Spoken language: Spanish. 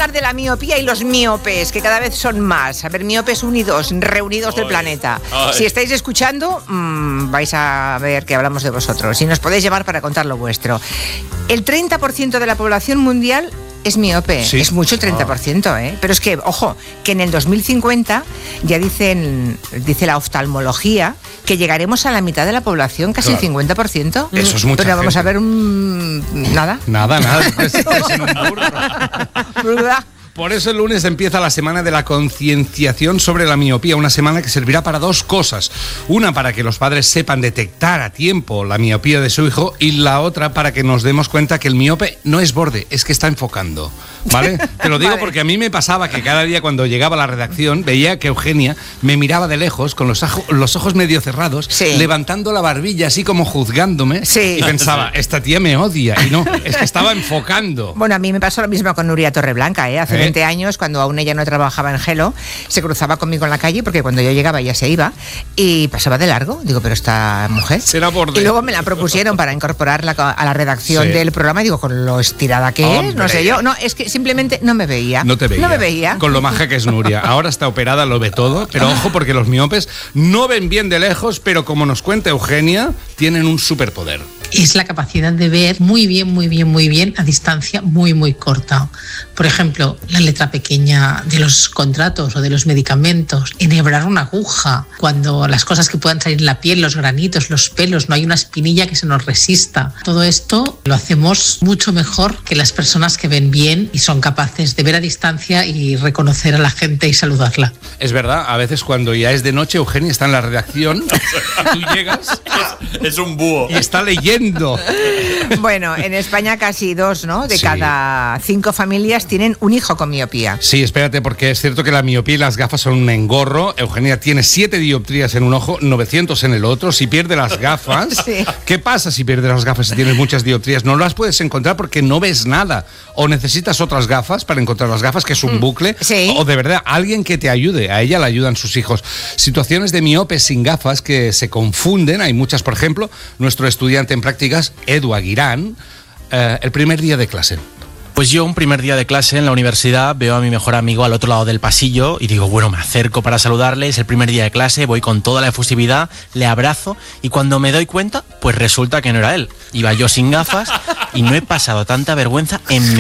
hablar de la miopía y los miopes, que cada vez son más. A ver, miopes unidos, reunidos del planeta. Si estáis escuchando, vais a ver que hablamos de vosotros y nos podéis llamar para contar lo vuestro. El 30% de la población mundial es miope. Sí. Es mucho el 30%, ¿eh? Pero es que, ojo, que en el 2050 ya dice la oftalmología que llegaremos a la mitad de la población, casi el 50%. Eso es mucha Pero vamos gente. a ver nada. Nada. En un burro. Por eso el lunes empieza la semana de la concienciación sobre la miopía, una semana que servirá para dos cosas. Una, para que los padres sepan detectar a tiempo la miopía de su hijo, y la otra, para que nos demos cuenta que el miope no es borde, es que está enfocando, ¿vale? Te lo digo vale. Porque a mí me pasaba que cada día cuando llegaba a la redacción veía que Eugenia me miraba de lejos con los ojos medio cerrados, sí, levantando la barbilla así como juzgándome, sí, y pensaba, esta tía me odia, y no, es que estaba enfocando. Bueno, a mí me pasó lo mismo con Nuria Torreblanca, hace 20 años, cuando aún ella no trabajaba en Gelo, se cruzaba conmigo en la calle, porque cuando yo llegaba ella se iba, y pasaba de largo. Digo, pero esta mujer... Será borde. Y luego me la propusieron para incorporarla a la redacción, sí, del programa, y digo, con lo estirada que es, no sé yo. No, es que simplemente no me veía. No te veía. No me veía. Con lo maja que es Nuria. Ahora está operada, lo ve todo, pero ojo, porque los miopes no ven bien de lejos, pero como nos cuenta Eugenia, tienen un superpoder. Es la capacidad de ver muy bien a distancia muy corta. Por ejemplo, la letra pequeña de los contratos o de los medicamentos, enhebrar una aguja, cuando las cosas que puedan salir en la piel, los granitos, los pelos, no hay una espinilla que se nos resista. Todo esto lo hacemos mucho mejor que las personas que ven bien y son capaces de ver a distancia y reconocer a la gente y saludarla. Es verdad, a veces cuando ya es de noche, Eugenia está en la redacción, tú llegas... Es un búho. Y está leyendo. Bueno, en España casi 2, ¿no? De cada 5 familias tienen un hijo con miopía. Sí, espérate, porque es cierto que la miopía y las gafas son un engorro. Eugenia tiene 7 dioptrías en un ojo, 900 en el otro. Si pierde las gafas, sí. ¿Qué pasa si pierdes las gafas y tienes muchas dioptrías? No las puedes encontrar porque no ves nada. O necesitas otras gafas para encontrar las gafas, que es un bucle. Sí. O de verdad, alguien que te ayude. A ella la ayudan sus hijos. Situaciones de miopes sin gafas que se confunden. Hay muchas, por ejemplo, nuestro estudiante en prácticas, Edu Aguirán, el primer día de clase. Pues yo un primer día de clase en la universidad veo a mi mejor amigo al otro lado del pasillo y digo, bueno, me acerco para saludarle, es el primer día de clase, voy con toda la efusividad, le abrazo y cuando me doy cuenta, pues resulta que no era él. Iba yo sin gafas y no he pasado tanta vergüenza en mi